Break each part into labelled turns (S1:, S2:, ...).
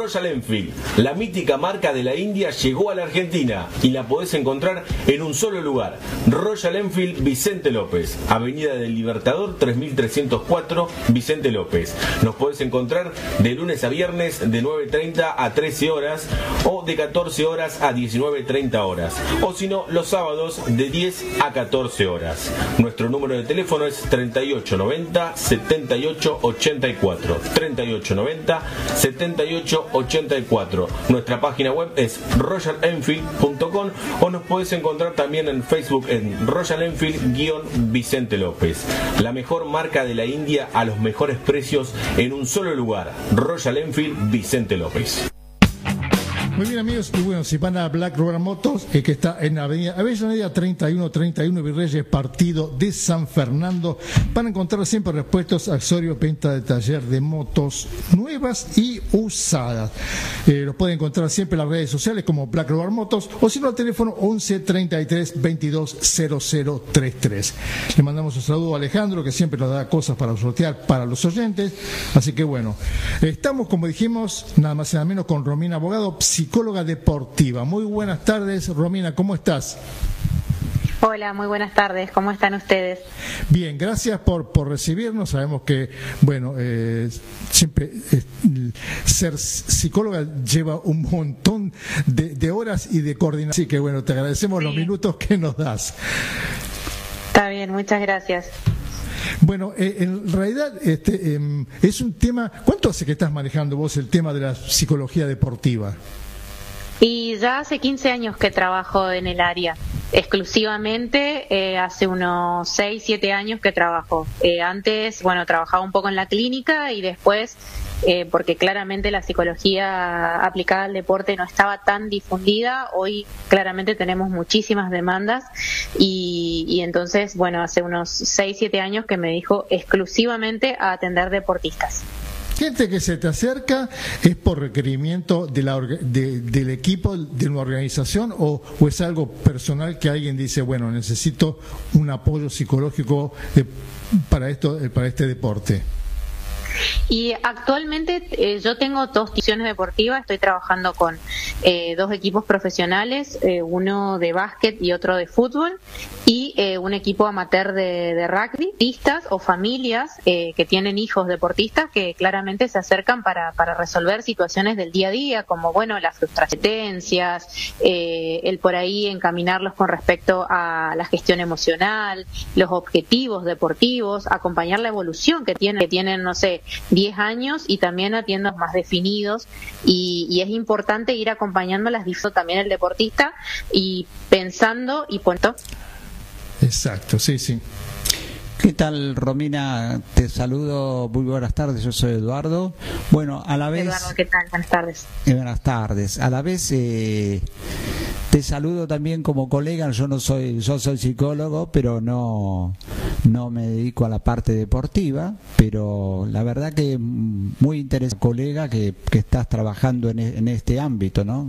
S1: Royal Enfield, la mítica marca de la India, llegó a la Argentina y la podés encontrar en un solo lugar. Royal Enfield Vicente López, Avenida del Libertador 3304, Vicente López. Nos podés encontrar de lunes a viernes de 9:30 a 13 horas o de 14 horas a 19:30 horas. O si no, los sábados de 10 a 14 horas. Nuestro número de teléfono es 3890 7884. 3890 7884. Nuestra página web es royalenfield.com o nos podés encontrar también en Facebook en Royal Enfield-Vicente López. La mejor marca de la India a los mejores precios en un solo lugar. Royal Enfield Vicente López.
S2: Muy bien, amigos, y bueno, si van a Black Rover Motors, que está en Avenida 3131 Virreyes, partido de San Fernando, van a encontrar siempre repuestos, accesorios, venta de taller de motos nuevas y usadas. Los pueden encontrar siempre en las redes sociales como Black Rover Motors, o si no al teléfono 11 33 22 0033. Le mandamos un saludo a Alejandro, que siempre nos da cosas para sortear para los oyentes. Así que bueno, estamos, como dijimos, nada más y nada menos con Romina Abogado, psicóloga deportiva. Muy buenas tardes, Romina, ¿cómo estás?
S3: Hola, muy buenas tardes, ¿cómo están ustedes?
S2: Bien, gracias por recibirnos. Sabemos que, bueno, siempre ser psicóloga lleva un montón de horas y de coordinación. Así que, bueno, te agradecemos los minutos que nos das.
S3: Está bien, muchas gracias.
S2: Bueno, en realidad es un tema. ¿Cuánto hace que estás manejando vos el tema de la psicología deportiva?
S3: Y ya hace 15 años que trabajo en el área, exclusivamente. Hace unos 6, 7 años que trabajo. Antes, bueno, trabajaba un poco en la clínica y después, porque claramente la psicología aplicada al deporte no estaba tan difundida, hoy claramente tenemos muchísimas demandas y entonces, bueno, hace unos 6, 7 años que me dedico exclusivamente a atender deportistas.
S2: Gente que se te acerca, ¿es por requerimiento del equipo, de una organización, o es algo personal que alguien dice, bueno, necesito un apoyo psicológico para este deporte?
S3: Y actualmente yo tengo 2 instituciones deportivas, estoy trabajando con 2 equipos profesionales, uno de básquet y otro de fútbol, y un equipo amateur de rugby, deportistas o familias que tienen hijos deportistas que claramente se acercan para resolver situaciones del día a día, como bueno, las frustraciones, el por ahí encaminarlos con respecto a la gestión emocional, los objetivos deportivos, acompañar la evolución que tienen, no sé, 10 años y también atiendos más definidos y es importante ir acompañándolas también el deportista y pensando y poniendo.
S2: Exacto, sí.
S4: ¿Qué tal, Romina? Te saludo, muy buenas tardes, yo soy Eduardo. Bueno, a la vez...
S3: Eduardo, ¿qué tal? Buenas tardes.
S4: Buenas tardes. A la vez te saludo también como colega. Yo soy psicólogo, pero no me dedico a la parte deportiva, pero la verdad que muy interesante, colega, que estás trabajando en este ámbito, ¿no?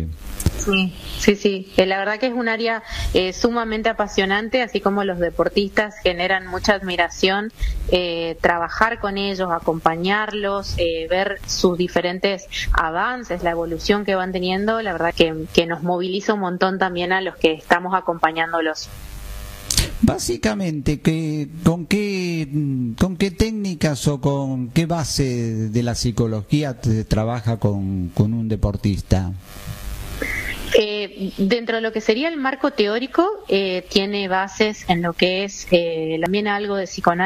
S3: Sí. La verdad que es un área sumamente apasionante, así como los deportistas generan mucha admiración, trabajar con ellos, acompañarlos, ver sus diferentes avances, la evolución que van teniendo, la verdad que nos moviliza un montón también a los que estamos acompañándolos.
S4: Básicamente, ¿con qué técnicas o con qué base de la psicología te trabaja con un deportista?
S3: Dentro de lo que sería el marco teórico, tiene bases en lo que es también algo de psicoanálisis.